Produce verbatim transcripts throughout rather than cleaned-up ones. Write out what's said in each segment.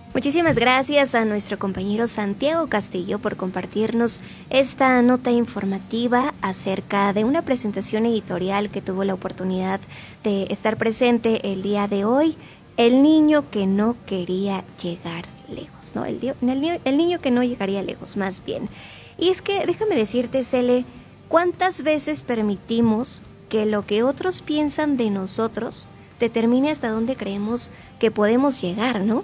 Muchísimas gracias a nuestro compañero Santiago Castillo por compartirnos esta nota informativa acerca de una presentación editorial que tuvo la oportunidad de estar presente el día de hoy, El niño que no quería llegar lejos, ¿no? El, el, el niño que no llegaría lejos, más bien. Y es que, déjame decirte, Cele, ¿cuántas veces permitimos que lo que otros piensan de nosotros determine hasta dónde creemos que podemos llegar, ¿no?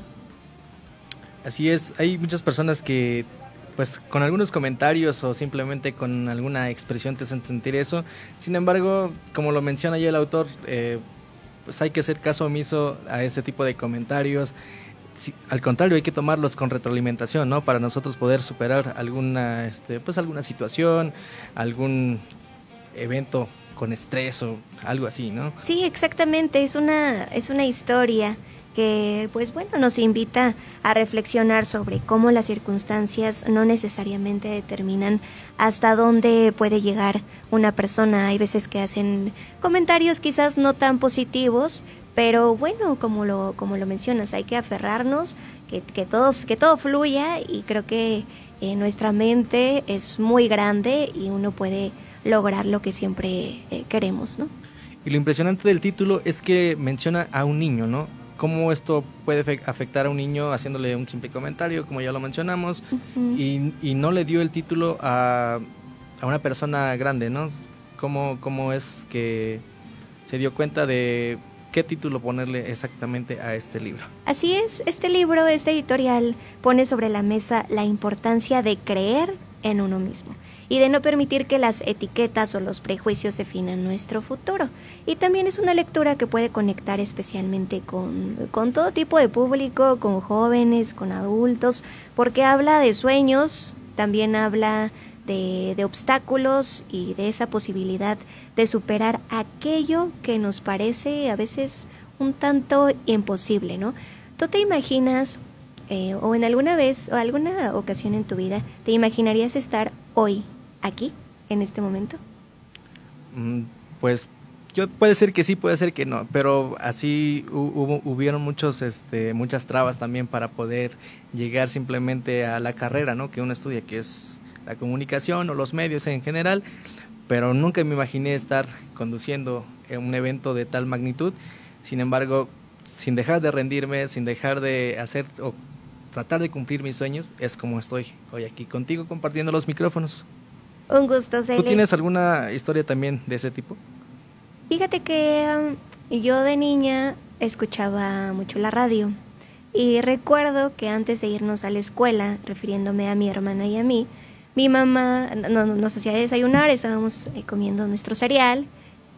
Así es, hay muchas personas que pues con algunos comentarios o simplemente con alguna expresión te hacen sentir eso. Sin embargo, como lo menciona ya el autor, eh, pues hay que hacer caso omiso a ese tipo de comentarios. Sí, al contrario, hay que tomarlos con retroalimentación, ¿no? Para nosotros poder superar alguna, este, pues alguna situación, algún evento con estrés o algo así, ¿no? Sí, exactamente, es una, es una historia que, pues bueno, nos invita a reflexionar sobre cómo las circunstancias no necesariamente determinan hasta dónde puede llegar una persona. Hay veces que hacen comentarios quizás no tan positivos, pero bueno, como lo, como lo mencionas, hay que aferrarnos, que, que, todos, que todo fluya, y creo que eh, nuestra mente es muy grande y uno puede lograr lo que siempre eh, queremos, ¿no? Y lo impresionante del título es que menciona a un niño, ¿no? Cómo esto puede afectar a un niño haciéndole un simple comentario, como ya lo mencionamos, uh-huh. y, y no le dio el título a, a una persona grande, ¿no? ¿Cómo, cómo es que se dio cuenta de qué título ponerle exactamente a este libro? Así es, este libro, este editorial, pone sobre la mesa la importancia de creer en uno mismo y de no permitir que las etiquetas o los prejuicios definan nuestro futuro. Y también es una lectura que puede conectar especialmente con, con todo tipo de público, con jóvenes, con adultos, porque habla de sueños, también habla de, de obstáculos y de esa posibilidad de superar aquello que nos parece a veces un tanto imposible, ¿no? ¿Tú te imaginas, eh, o en alguna vez o alguna ocasión en tu vida, te imaginarías estar hoy aquí, en este momento? Pues yo puede ser que sí, puede ser que no, pero así hubo, hubieron muchos, este, muchas trabas también para poder llegar simplemente a la carrera, ¿no? Que uno estudia, que es la comunicación o los medios en general, pero nunca me imaginé estar conduciendo un evento de tal magnitud. Sin embargo, sin dejar de rendirme, sin dejar de hacer o tratar de cumplir mis sueños, es como estoy hoy aquí contigo compartiendo los micrófonos. Un gusto, Cele. ¿Tú tienes alguna historia también de ese tipo? Fíjate que um, yo de niña escuchaba mucho la radio y recuerdo que antes de irnos a la escuela, refiriéndome a mi hermana y a mí, mi mamá no, nos hacía desayunar, estábamos eh, comiendo nuestro cereal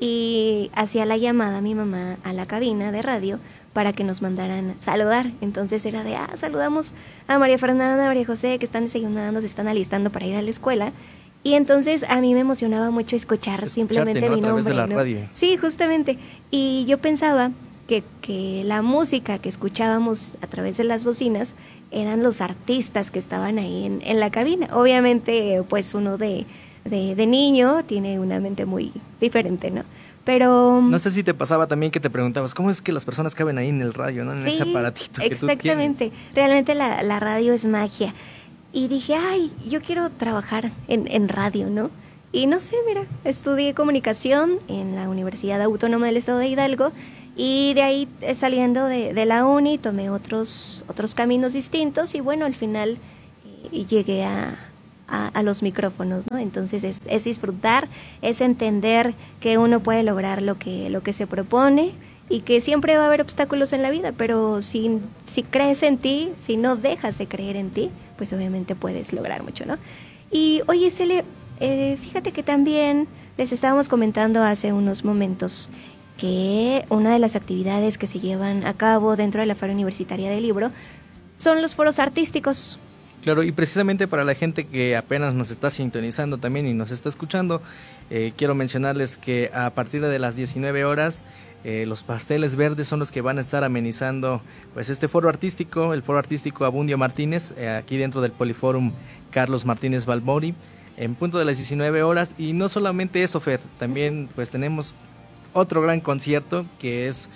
y hacía la llamada a mi mamá a la cabina de radio para que nos mandaran saludar. Entonces era de, ah, saludamos a María Fernanda, a María José, que están desayunando, se están alistando para ir a la escuela. Y entonces a mí me emocionaba mucho escuchar Escucharte, simplemente ¿no? mi A través nombre, de la ¿no? radio. Sí, justamente. Y yo pensaba que, que la música que escuchábamos a través de las bocinas eran los artistas que estaban ahí en, en la cabina. Obviamente, pues uno de, de, de niño tiene una mente muy diferente, ¿no? Pero no sé si te pasaba también que te preguntabas, ¿cómo es que las personas caben ahí en el radio, ¿no? En sí, ese aparatito que tú tienes. Exactamente. Realmente la, la radio es magia. Y dije, ay, yo quiero trabajar en, en radio, ¿no? Y no sé, mira, estudié comunicación en la Universidad Autónoma del Estado de Hidalgo y de ahí eh, saliendo de, de la uni tomé otros, otros caminos distintos y bueno, al final eh, llegué a, a, a los micrófonos, ¿no? Entonces es, es disfrutar, es entender que uno puede lograr lo que, lo que se propone y que siempre va a haber obstáculos en la vida, pero si, si crees en ti, si no dejas de creer en ti, pues obviamente puedes lograr mucho, ¿no? Y oye, Cele, eh, fíjate que también les estábamos comentando hace unos momentos que una de las actividades que se llevan a cabo dentro de la Feria Universitaria del Libro son los foros artísticos. Claro, y precisamente para la gente que apenas nos está sintonizando también y nos está escuchando, eh, quiero mencionarles que a partir de las diecinueve horas, eh, los pasteles verdes son los que van a estar amenizando pues este foro artístico, el foro artístico Abundio Martínez, eh, aquí dentro del Poliforum Carlos Martínez Balmori, en punto de las diecinueve horas. Y no solamente eso, Fer, también pues tenemos otro gran concierto que es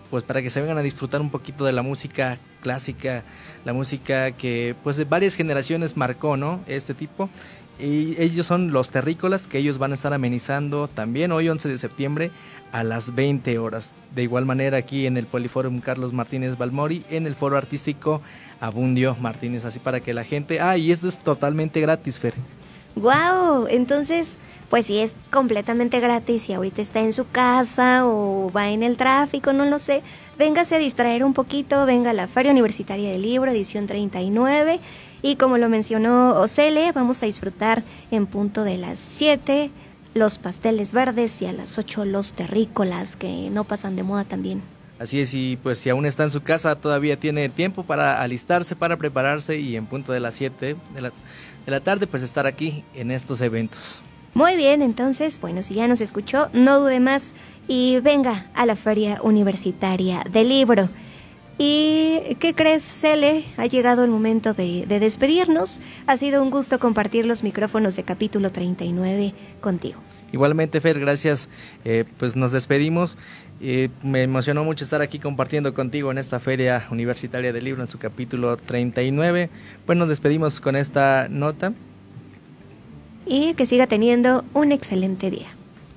pues para que se vengan a disfrutar un poquito de la música clásica, la música que pues de varias generaciones marcó, ¿no? Este tipo. Y ellos son los Terrícolas, que ellos van a estar amenizando también hoy once de septiembre a las veinte horas. De igual manera aquí en el Poliforum Carlos Martínez Balmori, en el Foro Artístico Abundio Martínez, así para que la gente... Ah, y esto es totalmente gratis, Fer. ¡Wow! Entonces, pues sí, es completamente gratis y ahorita está en su casa o va en el tráfico, no lo sé. Véngase a distraer un poquito, venga a la Feria Universitaria del Libro, edición treinta y nueve. Y como lo mencionó Ocele, vamos a disfrutar en punto de las siete los pasteles verdes y a las ocho los terrícolas, que no pasan de moda también. Así es, y pues si aún está en su casa, todavía tiene tiempo para alistarse, para prepararse y en punto de las siete de la, de la tarde, pues estar aquí en estos eventos. Muy bien, entonces, bueno, si ya nos escuchó, no dude más y venga a la Feria Universitaria del Libro. ¿Y qué crees, Cele? Ha llegado el momento de, de despedirnos. Ha sido un gusto compartir los micrófonos de capítulo treinta y nueve contigo. Igualmente, Fer, gracias. Eh, pues nos despedimos. Eh, me emocionó mucho estar aquí compartiendo contigo en esta Feria Universitaria del Libro en su capítulo treinta y nueve. Pues nos despedimos con esta nota. Y que siga teniendo un excelente día.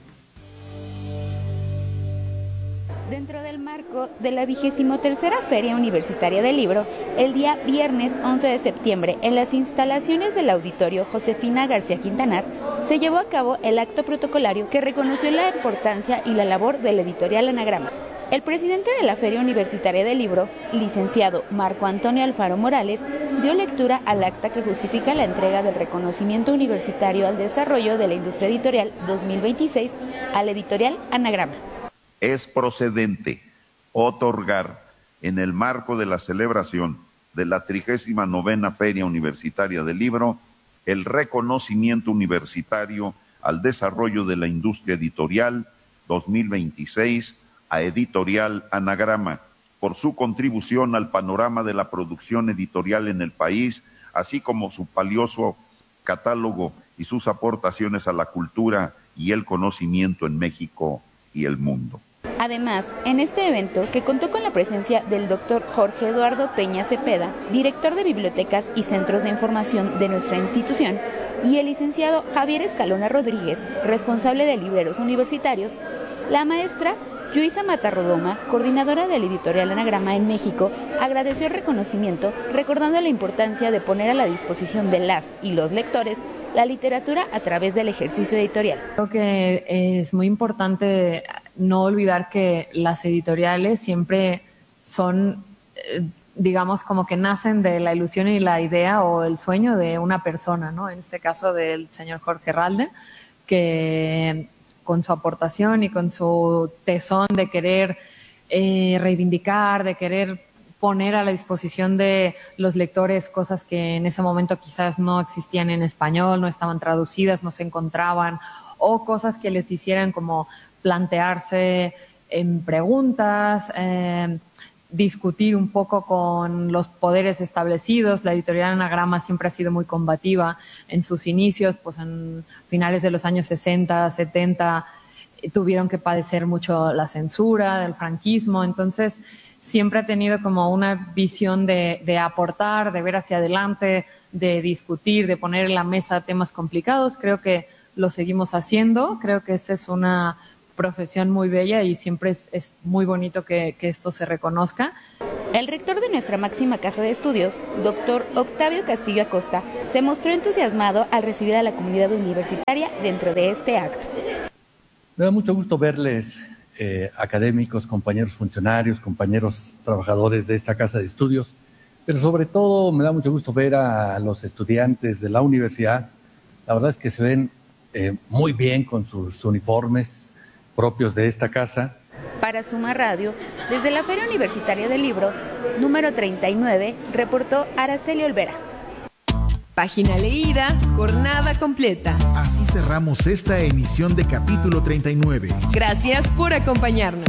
Dentro del marco de la vigésimo tercera Feria Universitaria del Libro, el día viernes once de septiembre, en las instalaciones del auditorio Josefina García Quintanar, se llevó a cabo el acto protocolario que reconoció la importancia y la labor del editorial Anagrama. El presidente de la Feria Universitaria del Libro, licenciado Marco Antonio Alfaro Morales, dio lectura al acta que justifica la entrega del reconocimiento universitario al desarrollo de la industria editorial dos mil veintiséis a la editorial Anagrama. Es procedente otorgar, en el marco de la celebración de la trigésima novena Feria Universitaria del Libro, el reconocimiento universitario al desarrollo de la industria editorial dos mil veintiséis a Editorial Anagrama, por su contribución al panorama de la producción editorial en el país, así como su valioso catálogo y sus aportaciones a la cultura y el conocimiento en México y el mundo. Además, en este evento, que contó con la presencia del doctor Jorge Eduardo Peña Cepeda, director de Bibliotecas y Centros de Información de nuestra institución, y el licenciado Javier Escalona Rodríguez, responsable de libreros universitarios, la maestra Yuisa Matarrodoma, coordinadora del editorial Anagrama en México, agradeció el reconocimiento, recordando la importancia de poner a la disposición de las y los lectores la literatura a través del ejercicio editorial. Creo que es muy importante no olvidar que las editoriales siempre son, digamos, como que nacen de la ilusión y la idea o el sueño de una persona, ¿no? En este caso del señor Jorge Ralde, que con su aportación y con su tesón de querer eh, reivindicar, de querer poner a la disposición de los lectores cosas que en ese momento quizás no existían en español, no estaban traducidas, no se encontraban, o cosas que les hicieran como plantearse en preguntas, eh, discutir un poco con los poderes establecidos. La editorial Anagrama siempre ha sido muy combativa en sus inicios, pues en finales de los años sesenta, setenta, tuvieron que padecer mucho la censura del franquismo, entonces siempre ha tenido como una visión de, de aportar, de ver hacia adelante, de discutir, de poner en la mesa temas complicados. Creo que lo seguimos haciendo, creo que esa es una profesión muy bella y siempre es, es muy bonito que, que esto se reconozca. El rector de nuestra máxima casa de estudios, doctor Octavio Castillo Acosta, se mostró entusiasmado al recibir a la comunidad universitaria dentro de este acto. Me da mucho gusto verles, eh, académicos, compañeros funcionarios, compañeros trabajadores de esta casa de estudios, pero sobre todo me da mucho gusto ver a los estudiantes de la universidad. La verdad es que se ven eh, muy bien con sus uniformes propios de esta casa. Para Suma Radio, desde la Feria Universitaria del Libro, número treinta y nueve, reportó Araceli Olvera. Página leída, jornada completa. Así cerramos esta emisión de capítulo treinta y nueve. Gracias por acompañarnos.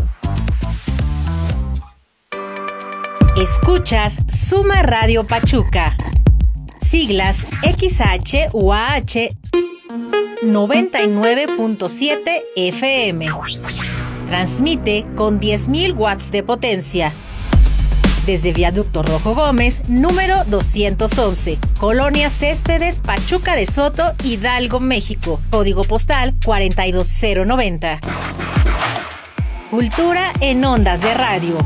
Escuchas Suma Radio Pachuca. Siglas X H U A H noventa y nueve punto siete F M. Transmite con diez mil watts de potencia. Desde Viaducto Rojo Gómez, número doscientos once, Colonia Céspedes, Pachuca de Soto, Hidalgo, México. Código postal cuarenta y dos cero noventa. Cultura en ondas de radio.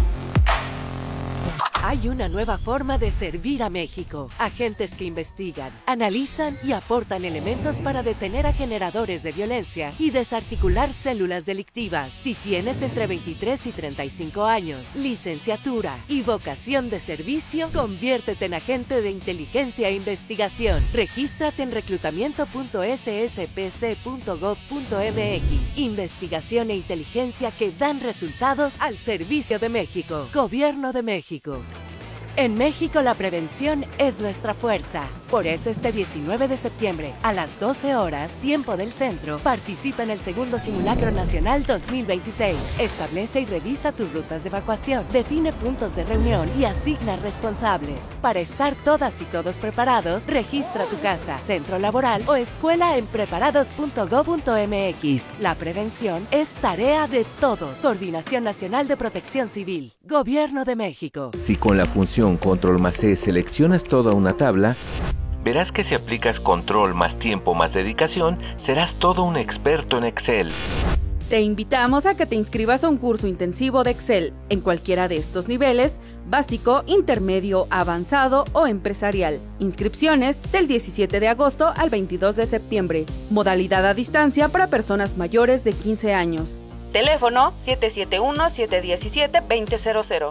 Hay una nueva forma de servir a México. Agentes que investigan, analizan y aportan elementos para detener a generadores de violencia y desarticular células delictivas. Si tienes entre veintitrés y treinta y cinco años, licenciatura y vocación de servicio, conviértete en agente de inteligencia e investigación. Regístrate en reclutamiento punto s s p c punto gov punto m x. Investigación e inteligencia que dan resultados al servicio de México. Gobierno de México. En México la prevención es nuestra fuerza. Por eso este diecinueve de septiembre, a las doce horas, tiempo del centro, participa en el segundo Simulacro Nacional dos mil veintiséis. Establece y revisa tus rutas de evacuación, define puntos de reunión y asigna responsables. Para estar todas y todos preparados, registra tu casa, centro laboral o escuela en preparados punto gob punto m x. La prevención es tarea de todos. Coordinación Nacional de Protección Civil. Gobierno de México. Si con la función Control más C seleccionas toda una tabla, verás que si aplicas control más tiempo más dedicación, serás todo un experto en Excel. Te invitamos a que te inscribas a un curso intensivo de Excel en cualquiera de estos niveles, básico, intermedio, avanzado o empresarial. Inscripciones del diecisiete de agosto al veintidós de septiembre. Modalidad a distancia para personas mayores de quince años. Teléfono siete siete uno, siete uno siete, dos cero cero cero.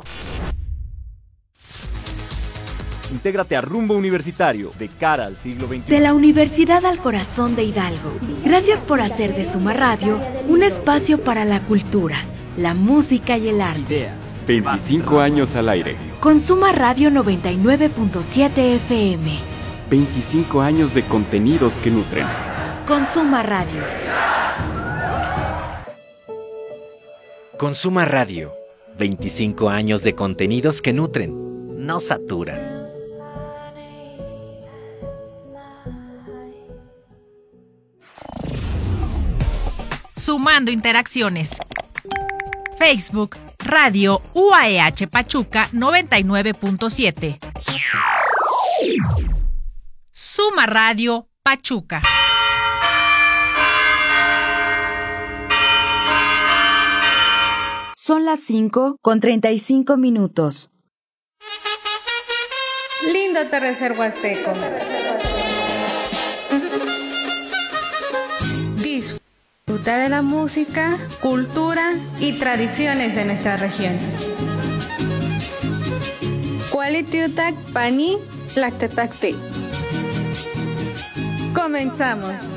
Intégrate a Rumbo Universitario, de cara al siglo veintiuno. De la Universidad al Corazón de Hidalgo. Gracias por hacer de Suma Radio un espacio para la cultura, la música y el arte. Ideas. veinticinco años al aire. Con Suma Radio noventa y nueve punto siete F M. veinticinco años de contenidos que nutren. Con Suma Radio. Con Suma Radio. veinticinco años de contenidos que nutren, no saturan. Sumando interacciones. Facebook, Radio U A E H Pachuca noventa y nueve punto siete. Suma Radio Pachuca. Son las cinco con treinta y cinco minutos. Lindo atardecer huasteco. Disfruta de la música, cultura y tradiciones de nuestra región. Cualitiutak Pani Tlactepacti. Comenzamos.